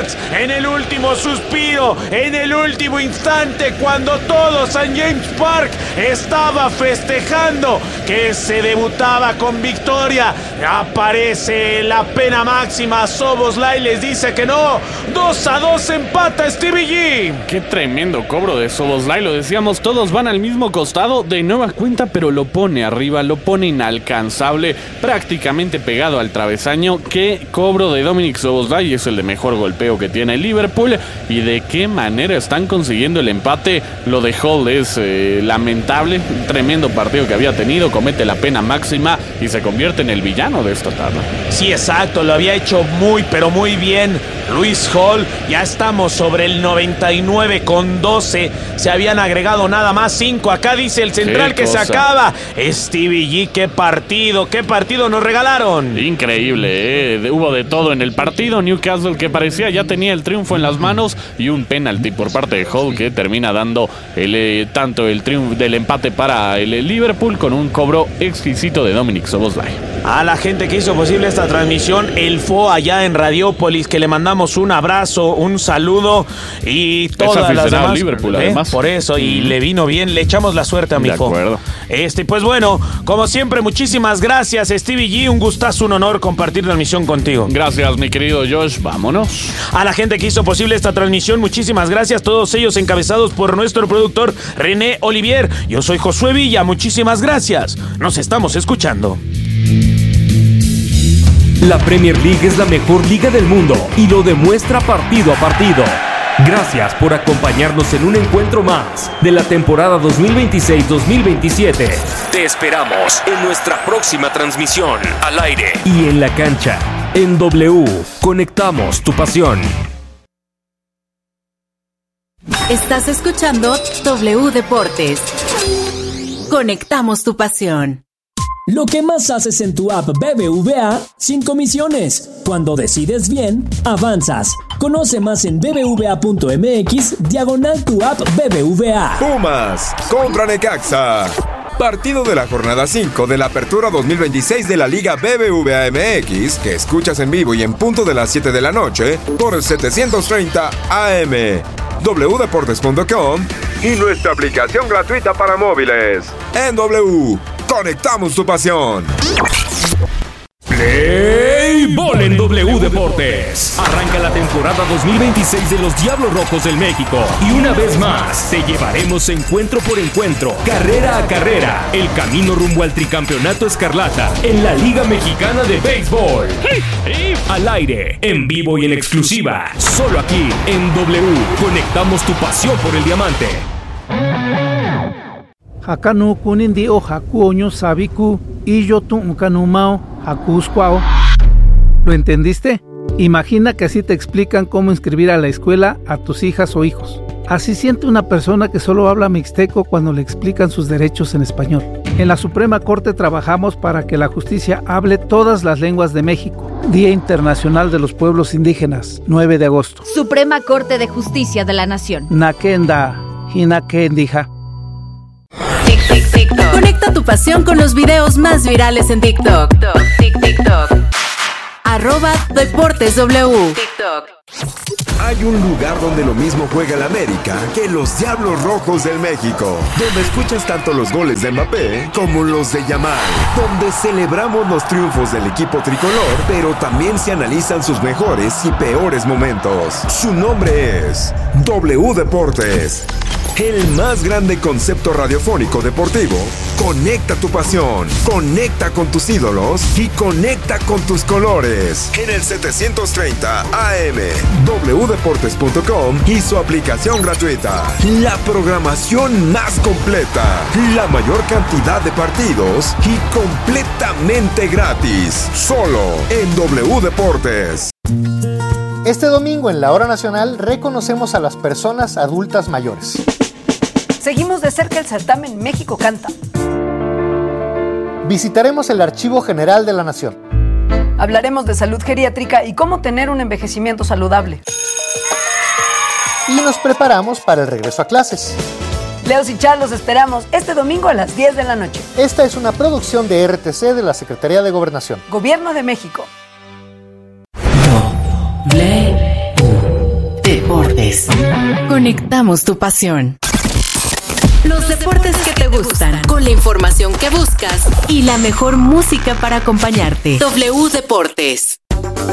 Alex, en el último suspiro, en el último instante, cuando todo St. James Park estaba festejando que se debutaba con victoria, aparece la pena máxima. Szoboszlai les dice que no. 2-2 empata Stevie G. Qué tremendo cobro de Szoboszlai, lo decíamos, todos van al mismo costado, de nueva cuenta, pero lo pone arriba, lo pone inalcanzable, prácticamente pegado al travesaño. Qué cobro de Dominik Szoboszlai, es el de mejor golpeo que tiene el Liverpool, y de qué manera están consiguiendo el empate. Lo de Hall es lamentable, tremendo partido que había tenido, comete la pena máxima y se convierte en el villano de esta tarde. Sí, exacto, lo había hecho muy, pero muy bien Lewis Hall. Ya estamos sobre el 99,12, se habían agregado nada más 5. Acá dice el central que se acaba. Stevie G, qué partido nos regalaron. Increíble, hubo de todo en el partido. Newcastle, que parecía ya tenía el triunfo en las manos, y un penalti por parte de Hall que termina dando tanto el triunfo del empate para el Liverpool, con un cobro exquisito de Dominik Szoboszlai. A la gente que hizo posible esta transmisión, el FO allá en Radiópolis, que le mandamos un abrazo, un saludo, y todas las demás. Liverpool, además. Por eso, y le vino bien, le echamos la suerte a mi FO. De acuerdo. Pues bueno, como siempre, muchísimas gracias, Stevie G, un gustazo, un honor compartir transmisión contigo. Gracias, mi querido Josh, vámonos. A la gente que hizo posible esta transmisión, muchísimas gracias, todos ellos encabezados por nuestro productor René Olivier. Yo soy Josué Villa, muchísimas gracias. Nos estamos escuchando. La Premier League es la mejor liga del mundo y lo demuestra partido a partido. Gracias por acompañarnos en un encuentro más de la temporada 2026-2027. Te esperamos en nuestra próxima transmisión al aire y en la cancha. En W, conectamos tu pasión. Estás escuchando W Deportes. Conectamos tu pasión. Lo que más haces en tu app BBVA sin comisiones. Cuando decides bien, avanzas. Conoce más en bbva.mx/tu app BBVA. Pumas contra Necaxa. Partido de la jornada 5 de la Apertura 2026 de la Liga BBVA MX, que escuchas en vivo y en punto de las 7 de la noche por 730 AM, wdeportes.com y nuestra aplicación gratuita para móviles. En W, conectamos tu pasión. Play Ball en W Deportes. Arranca la temporada 2026 de los Diablos Rojos del México. Y una vez más, te llevaremos encuentro por encuentro, carrera a carrera, el camino rumbo al tricampeonato escarlata en la Liga Mexicana de Béisbol. Al aire, en vivo y en exclusiva, solo aquí en W. Conectamos tu pasión por el diamante. Hakanu kunindi o hakuoño sabiku y yo tu kanumao hakuskwao. ¿Lo entendiste? Imagina que así te explican cómo inscribir a la escuela a tus hijas o hijos. Así siente una persona que solo habla mixteco cuando le explican sus derechos en español. En la Suprema Corte trabajamos para que la justicia hable todas las lenguas de México. Día Internacional de los Pueblos Indígenas, 9 de agosto. Suprema Corte de Justicia de la Nación. Nakenda, hinakendija. Conecta tu pasión con los videos más virales en TikTok. @DeportesW. Hay un lugar donde lo mismo juega el América que los Diablos Rojos del México, donde escuchas tanto los goles de Mbappé como los de Yamal, donde celebramos los triunfos del equipo tricolor, pero también se analizan sus mejores y peores momentos. Su nombre es W Deportes, el más grande concepto radiofónico deportivo. Conecta tu pasión, conecta con tus ídolos y conecta con tus colores. En el 730 AM, wdeportes.com y su aplicación gratuita. La programación más completa, la mayor cantidad de partidos y completamente gratis. Solo en W Deportes. Este domingo en la Hora Nacional reconocemos a las personas adultas mayores. Seguimos de cerca el certamen México Canta. Visitaremos el Archivo General de la Nación. Hablaremos de salud geriátrica y cómo tener un envejecimiento saludable. Y nos preparamos para el regreso a clases. Leos y Char los esperamos este domingo a las 10 de la noche. Esta es una producción de RTC de la Secretaría de Gobernación. Gobierno de México. W. Deportes. Conectamos tu pasión. Los deportes que te gustan, con la información que buscas y la mejor música para acompañarte. W Deportes.